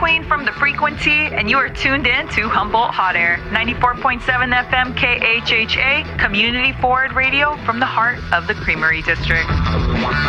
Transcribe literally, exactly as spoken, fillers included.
Queen from the Frequency, and you are tuned in to Humboldt Hot Air, ninety-four point seven F M K H H A, community forward radio from the heart of the Creamery District.